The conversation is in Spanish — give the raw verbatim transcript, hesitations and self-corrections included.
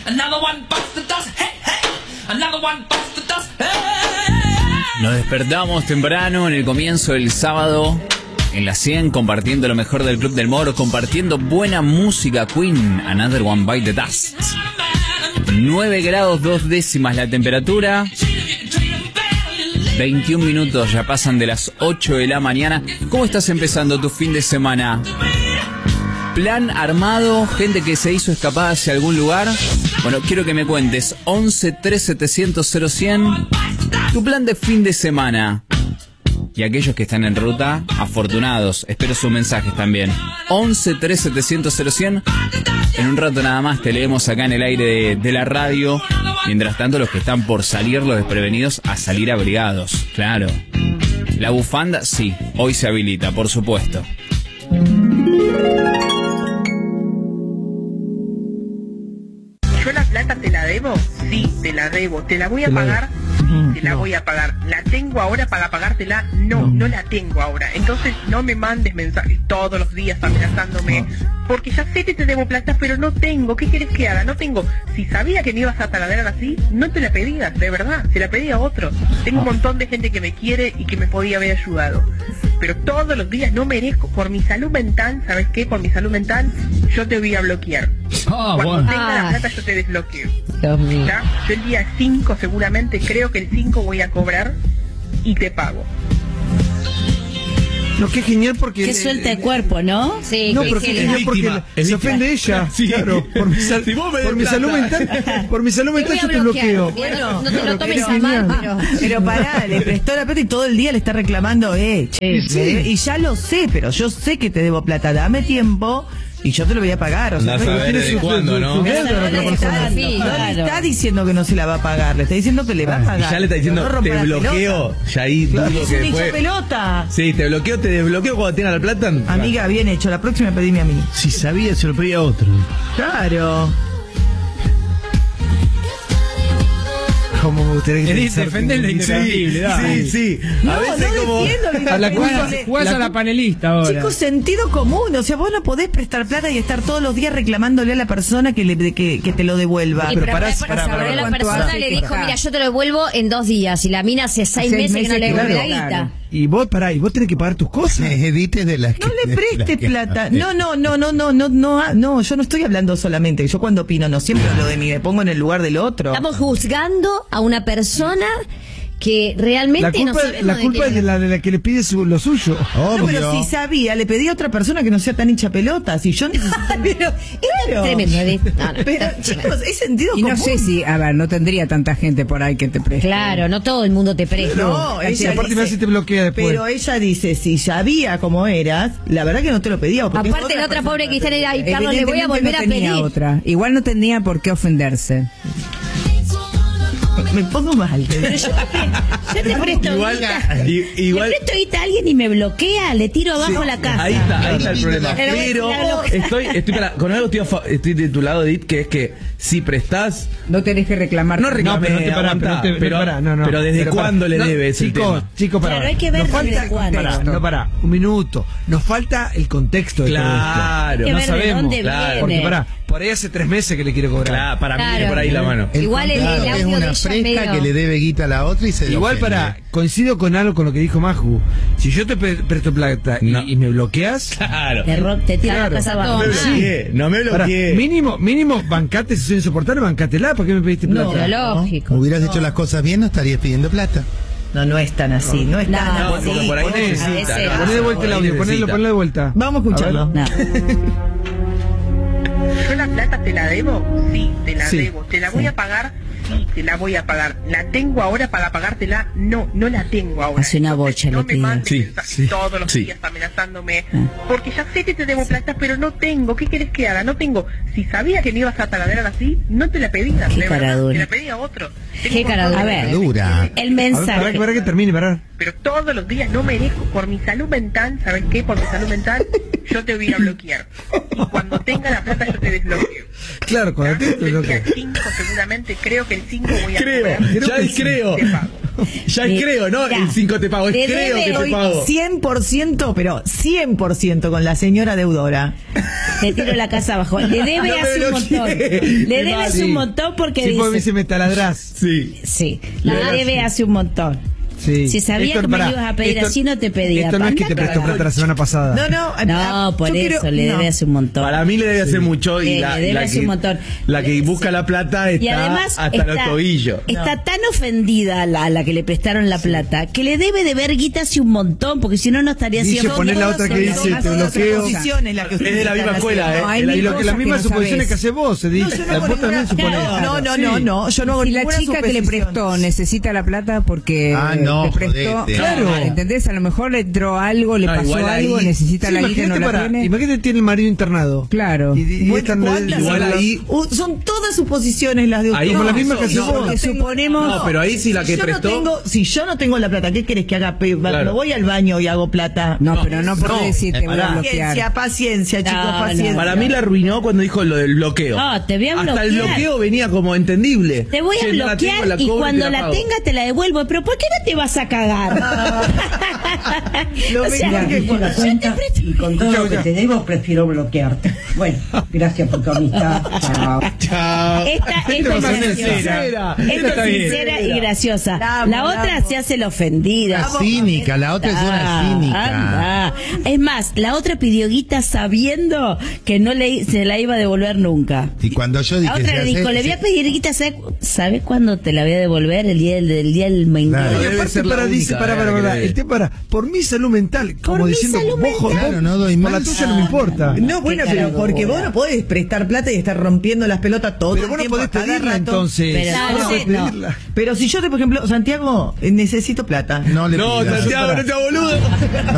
Nos despertamos temprano en el comienzo del sábado en la cien, compartiendo lo mejor del Club del Moro, compartiendo buena música. Queen, Another One Bite the Dust. nueve grados dos décimas la temperatura. veintiún minutos ya pasan de las ocho de la mañana. ¿Cómo estás empezando tu fin de semana? ¿Plan armado? ¿Gente que se hizo escapada hacia algún lugar? Bueno, quiero que me cuentes. once tres setecientos cero cien. Tu plan de fin de semana. Y aquellos que están en ruta, afortunados. Espero sus mensajes también. once tres setecientos cero cien. En un rato nada más te leemos acá en el aire de, de la radio. Mientras tanto, los que están por salir, los desprevenidos, a salir abrigados. Claro. La bufanda, sí, hoy se habilita, por supuesto. ¿Yo la plata te la debo? Sí, te la debo. ¿Te la voy a pagar? Sí, te la voy a pagar. ¿La tengo ahora para pagártela? No, no la tengo ahora. Entonces no me mandes mensajes todos los días amenazándome. Porque ya sé que te debo plata, pero no tengo. ¿Qué quieres que haga? No tengo. Si sabía que me ibas a taladrar así, no te la pedías, de verdad. Se la pedí a otro. Tengo un montón de gente que me quiere y que me podía haber ayudado. Pero todos los días no merezco. Por mi salud mental, ¿sabes qué? Por mi salud mental, yo te voy a bloquear. Ah, Cuando bueno. tenga Ah. la plata, yo te desbloqueo. Dios mío. ¿Está? Yo el día cinco seguramente, creo que el cinco voy a cobrar y te pago. No, qué genial porque... Que suelta el cuerpo, ¿no? Sí, No, que- pero que- qué genial porque víctima, se es víctima. ofende ella. Sí. Claro, por mi, sal- Si vos me por mi des salud plata. mental, por mi salud Te mental voy yo a te bloquear. bloqueo. Bueno, no te Claro, lo tomes qué a mal, genial. pero... Pero pará, le prestó la plata y todo el día le está reclamando, eh, che, Sí. me debe- y ya lo sé, pero yo sé que te debo plata, dame tiempo y yo te lo voy a pagar. O sea, Andás no, a ver tiene desde su- cuándo, su- ¿no? su- no, dentro de la le otra está, persona. Sí, no le claro. está diciendo que no se la va a pagar, le está diciendo que le va a pagar. Y ya le está diciendo, No rompa te la bloqueo. pelota. Ya ahí Claro, dudo es que un hincha después... pelota. Sí, te bloqueo, te desbloqueo cuando tenga la plata. Amiga, bien hecho, la próxima pedime a mí. Si sabía, se lo pedía a otro. Claro. Como me gustaría que Es pensar defender lo que- indefendible, dale. Sí, sí. A No, veces no como... defiendo lo A la indefendible. jugás, jugás a la panelista ahora. Chicos, sentido común, o sea, vos no podés prestar plata y estar todos los días reclamándole a la persona que, le, que, que te lo devuelva. Sí, pero pero pará, por- pará, por- pará, la ¿cuánto persona hace? le dijo, Fija. mira, yo te lo devuelvo en dos días. Y la mina hace seis Seis meses que no meses le que devuelve claro, la guita. claro. Y vos, pará, y vos tenés que pagar tus cosas. Edite de las No que- le de las prestes que- plata. No, no, no, no, no, no, no, ah, no, yo no estoy hablando solamente. Yo cuando opino no siempre hablo de mí, me pongo en el lugar del otro. Estamos juzgando a una persona que realmente La no culpa, sabemos la de culpa qué- es de la, de la que le pide su- lo suyo. No, pero Obvio. si sabía, le pedí a otra persona que no sea tan hincha pelota. Si yo necesito. Pero, claro. Tremendo, ¿eh? No, no. Pero, chicos, es sentido Y no común. sé si, a ver, no tendría tanta gente por ahí que te preste. Claro, no todo el mundo te presta. No, Y ella aparte dice, me hace te bloquea después. pero ella dice, si sabía cómo eras, la verdad que no te lo pedía. porque es Aparte la otra persona pobre que cristiana era, ay, Carlos, le Evidentemente voy a volver no a tenía pedir. otra. Igual no tenía por qué ofenderse. Me pongo mal. Pero yo te, pre- yo te presto Igual, guita. i- igual... Le presto guita a alguien y me bloquea, le tiro abajo Sí, la casa. Ahí está, ahí está el problema. Pero Pero claro. estoy, estoy, para- con algo estoy, a fa- estoy de tu lado, Edith, que es que si prestás, No tenés que reclamar. no No, reclames, pero no te pará, aguantá, pero, no te- pero, no pará, no, no. pero desde Pero pará. cuándo le No, debes el chicos, tema. Chicos, pará. Claro, hay que ver Nos desde falta, cuándo. pará, no, pará, un minuto. Nos falta el contexto de Claro. todo Hay que esto. ver de dónde claro. viene. Porque pará, por ahí hace tres meses que le quiere cobrar. Claro, para mí Claro. viene por ahí la mano. El Igual el- el contrato es audio de una ella fresca medio- que le debe guita a la otra y se Igual ofende. para, coincido con algo con lo que dijo Maju. Si yo te pre- presto plata y, No. y me bloqueas, Claro. Te, ro- te tira Claro. la casa No abajo. me bloqueé, no me pará, bloqueé. mínimo, mínimo, bancate si soy insoportable, bancatela, ¿para qué me pediste plata? Pero lógico. Hubieras hecho las cosas bien, no estarías pidiendo plata. No, no es tan así, no es No, tan no, así. porque por ahí Poné- necesita, a veces- ¿no? Poné de vuelta el audio, ponelo, ponelo de vuelta. Vamos a escucharlo. No. ¿Yo la plata te la debo? Sí, te la Sí. debo. ¿Te la voy a pagar? Sí, te la voy a pagar. ¿La tengo ahora para pagártela? No, no la tengo ahora. Hace una Entonces, bocha, no le me pido. mandes Sí, mensajes sí, todos los sí. días amenazándome. Porque ya sé que te debo plata, pero no tengo. ¿Qué querés que haga? No tengo. Si sabía que me ibas a taladrar así, no te la pedías. Qué de verdad. cara dura. Te la pedí a otro. Tengo Qué un cara montón dura. de A ver. gente que me Dura. quiere El A ver, pará, mensaje. pará que termine, pará. Pero todos los días no merezco, por mi salud mental, ¿sabes qué? Por mi salud mental, yo te voy a bloquear. Y cuando tenga la plata, yo te desbloqueo. Claro, cuando te Yo el bloqueo. día cinco seguramente, creo que el cinco voy a Creo, cobrar. ya es creo. Te pago. Ya es Mi- creo, ¿no? mirá, El cinco te pago, es le creo debe que te hoy pago. cien por ciento, pero cien por ciento con la señora deudora. Te tiro la casa abajo. Le debe No me hace un bloqueé. montón. Le Qué debe hace mal. un montón porque Sí, porque me dice. dice me taladrás. Sí. Sí, Le le debe debe hace un montón. Sí. Si sabía que me pará, ibas a pedir esto- así, no te pedía. Esto no es que Anda te a prestó cagar. plata la semana pasada. No, no. No, por yo eso quiero- le no. debe hace un montón. Para mí le debe hacer mucho y Sí, la, le debe la hacer que, un montón. la que Sí. busca la plata está Y además hasta está, los tobillos. está tan ofendida a la, a la que le prestaron la plata que le debe de ver guita hace un montón, porque si no, no estaría Dice, haciendo. poné la otra que dice, te bloqueo. Suposiciones las que Es de ustedes la misma están escuela, haciendo. ¿eh? Hay Es la- Y mil lo que las cosas que mismas no suposiciones sabés. que hace vos, Edith. No, yo no La hago vos también ninguna- suponés. No, no, Sí. no, no, yo no hago Si la ninguna chica que le suposición. prestó necesita la plata porque Ah, no, le prestó, jodete. claro, ¿entendés? A lo mejor le entró algo, le No, pasó igual algo, ahí- necesita Sí, la guita y no imagínate, la para, tiene. imagínate tiene el marido internado. Claro. Y, y Bueno, están ¿cuántas? igual ahí- Uh, son todas suposiciones las de Ahí ustedes. como las mismas que hace yo vos. no Que tengo- suponemos- No, pero ahí sí la que si yo prestó. no tengo, si yo no tengo la plata, ¿qué querés que haga? Pe- Claro. Me voy al baño y hago plata. No, No, pero no por no, decir te voy a pará. Paciencia, bloquear. paciencia, chicos, No, no. paciencia. Para mí la arruinó cuando dijo lo del bloqueo. No, te voy a Hasta el bloquear. bloqueo venía como entendible. Te voy a Che, no la tengo, bloquear la y cobro cuando te la, pago. tenga te la devuelvo. Pero ¿por qué no te vas a cagar? Lo O sea, mejor que yo pueda. te presto- Y con todo lo que te debo, prefiero bloquearte. Bueno, gracias por tu amistad. Chao. Chao. Esta, esta es pasó graciosa. sincera. Esta Esta está es bien. sincera y graciosa. La amo, La la otra amo. se hace la ofendida. La cínica, la otra es una Ah, cínica. anda. Es más, la otra pidió guita sabiendo que no le, se la iba a devolver nunca. Y cuando yo La dije, otra se le hace- dijo, le voy a pedir guita, ¿sabe, ¿sabe cuándo te la voy a devolver? El día del, del día del mengüe. Claro. Y Debe aparte ser la para, dice, única, para, eh, para, que para, le- el tema para, por mi salud mental, como mi diciendo, salud vos, mental. vos, Claro, no doy por la más. tuya no me importa. No, bueno, Qué pero carajo. porque vos no podés prestar plata y estar rompiendo las pelotas todo Pero el vos no tiempo, podés a cada pedirla rato. entonces. Pero Vos no no, podés no. pedirla. Pero si yo, te, por ejemplo, Santiago, eh, necesito plata. No le No, pidas. Santiago, no te boludo.